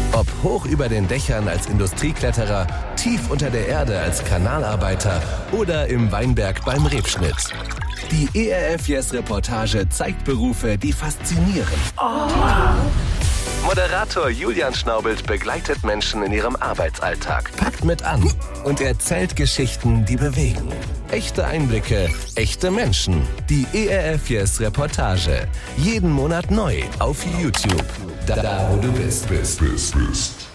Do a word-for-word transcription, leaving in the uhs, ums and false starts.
Ob hoch über den Dächern als Industriekletterer, tief unter der Erde als Kanalarbeiter oder im Weinberg beim Rebschnitt. Die E R F Yes Reportage zeigt Berufe, die faszinieren. Oh. Moderator Julian Schnaubelt begleitet Menschen in ihrem Arbeitsalltag, packt mit an und erzählt Geschichten, die bewegen. Echte Einblicke, echte Menschen. Die E R F Yes Reportage. Jeden Monat neu auf YouTube. Da, da wo du bist, bist, bist, bist.